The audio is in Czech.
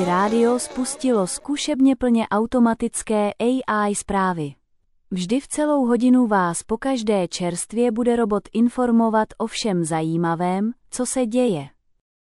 rádio spustilo zkušebně plně automatické AI zprávy. Vždy v celou hodinu vás pokaždé čerstvě bude robot informovat o všem zajímavém, co se děje.